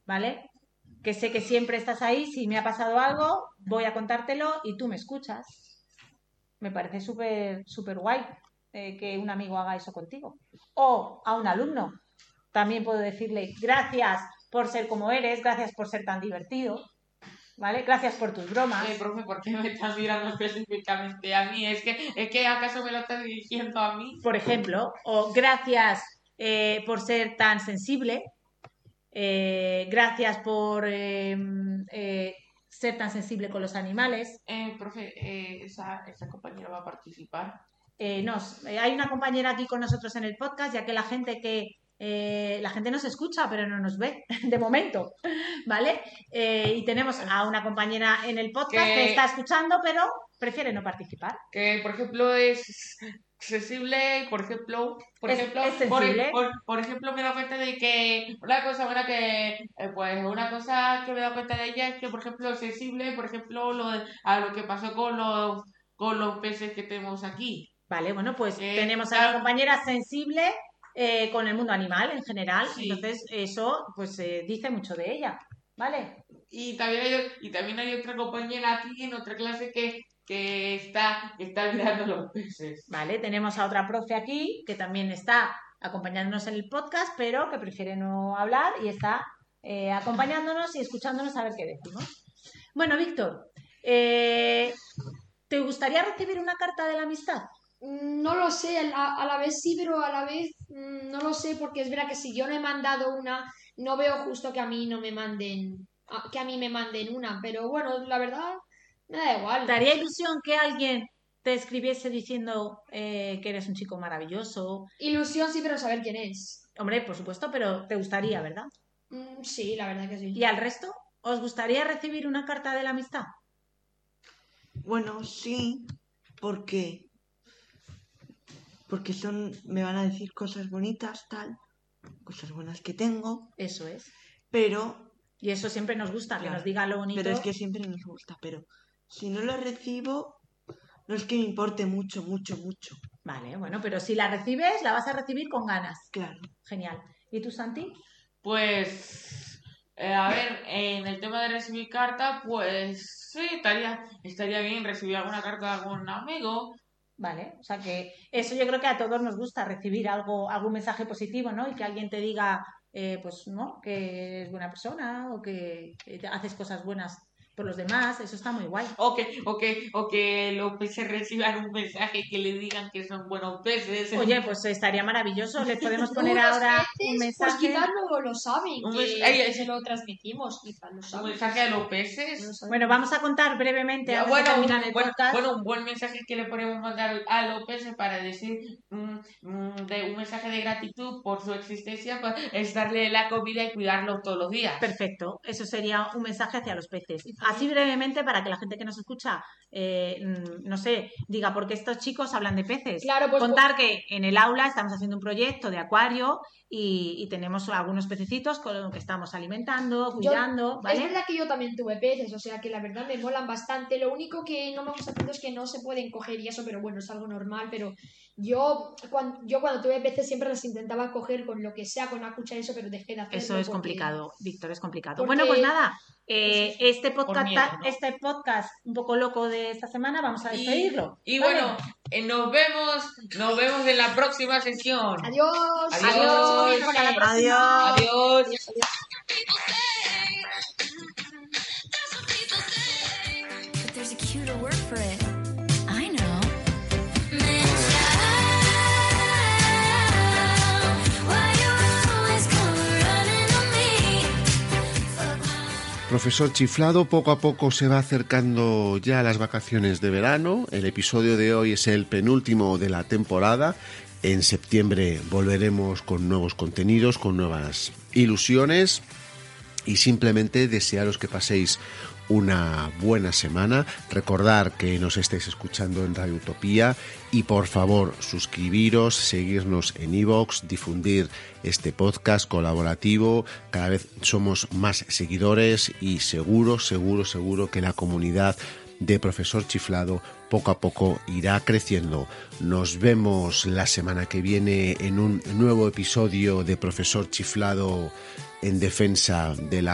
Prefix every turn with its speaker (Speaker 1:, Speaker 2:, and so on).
Speaker 1: ¿vale? Que sé que siempre estás ahí, si me ha pasado algo, voy a contártelo y tú me escuchas. Me parece súper, súper guay que un amigo haga eso contigo. O a un alumno. También puedo decirle gracias por ser como eres, gracias por ser tan divertido, ¿vale? Gracias por tus bromas.
Speaker 2: Profe, ¿por qué me estás mirando específicamente a mí? ¿Es que acaso me lo estás dirigiendo a mí?
Speaker 1: Por ejemplo, o gracias por ser tan sensible, gracias por ser tan sensible con los animales.
Speaker 2: Profe, esa compañera va a participar.
Speaker 1: No, hay una compañera aquí con nosotros en el podcast, ya que la gente nos escucha, pero no nos ve, de momento, ¿vale? Y tenemos a una compañera en el podcast que está escuchando, pero prefiere no participar.
Speaker 2: Que, por ejemplo, es accesible, por ejemplo,
Speaker 1: es sensible.
Speaker 2: Por ejemplo, me he dado cuenta de que una cosa buena pues una cosa que me he dado cuenta de ella es que, por ejemplo, es sensible, por ejemplo, a lo que pasó con los peces que tenemos aquí.
Speaker 1: Vale, bueno, pues tenemos a una compañera sensible con el mundo animal en general, sí. Entonces eso pues dice mucho de ella, ¿vale?
Speaker 2: Y también hay otra compañera aquí en otra clase que está mirando los peces.
Speaker 1: Vale, tenemos a otra profe aquí que también está acompañándonos en el podcast, pero que prefiere no hablar y está acompañándonos y escuchándonos a ver qué decimos. Bueno, Víctor, ¿te gustaría recibir una carta de la amistad?
Speaker 3: No lo sé, a la vez sí, pero a la vez no lo sé, porque es verdad que si yo no he mandado una, no veo justo que a mí no me manden, que a mí me manden una, pero bueno, la verdad me da igual.
Speaker 1: ¿Te haría ilusión que alguien te escribiese diciendo que eres un chico maravilloso?
Speaker 3: Ilusión sí, pero saber quién es.
Speaker 1: Hombre, por supuesto, pero te gustaría, ¿verdad?
Speaker 3: Sí, la verdad que sí.
Speaker 1: ¿Y al resto? ¿Os gustaría recibir una carta de la amistad?
Speaker 4: Bueno, sí, porque me van a decir cosas bonitas, cosas buenas que tengo.
Speaker 1: Eso es.
Speaker 4: Pero...
Speaker 1: Y eso siempre nos gusta, claro, que nos diga lo bonito.
Speaker 4: Pero es que siempre nos gusta, pero si no lo recibo, no es que me importe mucho.
Speaker 1: Vale, bueno, pero si la recibes, la vas a recibir con ganas.
Speaker 4: Claro.
Speaker 1: Genial. ¿Y tú, Santi?
Speaker 2: Pues, a ver, en el tema de recibir carta, pues sí, estaría bien recibir alguna carta de algún amigo.
Speaker 1: Vale, o sea que eso yo creo que a todos nos gusta, recibir algún mensaje positivo, ¿no? Y que alguien te diga, pues, ¿no? Que eres buena persona o que haces cosas buenas por los demás, eso está muy guay.
Speaker 2: O que los peces reciban un mensaje que le digan que son buenos peces.
Speaker 1: Oye, pues estaría maravilloso, les podemos poner ahora un mensaje.
Speaker 3: Pues quizás luego lo saben, que se lo transmitimos, quizás lo saben.
Speaker 2: ¿Un mensaje a los peces?
Speaker 1: Bueno, vamos a contar brevemente antes de terminar el podcast.
Speaker 2: Bueno, un buen mensaje que le podemos mandar a los peces para decir un mensaje de gratitud por su existencia, pues, es darle la comida y cuidarlo todos los días.
Speaker 1: Perfecto, eso sería un mensaje hacia los peces. Así brevemente para que la gente que nos escucha, no sé, diga por qué estos chicos hablan de peces.
Speaker 3: Claro, pues
Speaker 1: contar que en el aula estamos haciendo un proyecto de acuario y tenemos algunos pececitos con los que estamos alimentando, cuidando, ¿vale?
Speaker 3: Es verdad que yo también tuve peces, o sea que la verdad me molan bastante. Lo único que no me gusta tanto es que no se pueden coger y eso, pero bueno, es algo normal. Pero yo cuando tuve peces siempre las intentaba coger con lo que sea, con la cuchara y eso, pero dejé de hacerlo.
Speaker 1: Eso es complicado, Víctor, es complicado. Bueno, pues nada, este podcast un poco loco de esta semana, vamos a despedirlo.
Speaker 2: Y ¿vale? Bueno, nos vemos en la próxima sesión.
Speaker 3: Adiós.
Speaker 2: Adiós.
Speaker 5: Profesor Chiflado poco a poco se va acercando ya a las vacaciones de verano. El episodio de hoy es el penúltimo de la temporada. En septiembre volveremos con nuevos contenidos, con nuevas ilusiones y simplemente desearos que paséis una buena semana. Recordar que nos estáis escuchando en Radio Utopía y por favor suscribiros, seguirnos en iVoox, difundir este podcast colaborativo. Cada vez somos más seguidores y seguro que la comunidad de Profesor Chiflado poco a poco irá creciendo. Nos vemos la semana que viene en un nuevo episodio de Profesor Chiflado en defensa de la